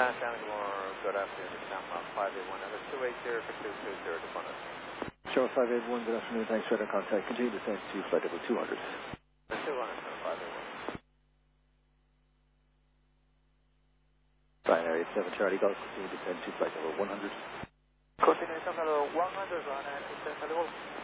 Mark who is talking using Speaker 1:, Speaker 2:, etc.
Speaker 1: Good afternoon. It's Sam 581. Number 280 for 220 to Funnel.
Speaker 2: Show 581, good afternoon. Thanks for the contact. Continue descent to flight level 200.
Speaker 1: 200, 581.
Speaker 2: Binary 7 Charlie Golf. Continue descent to flight level 100.
Speaker 3: Continue descent level 100 on descent level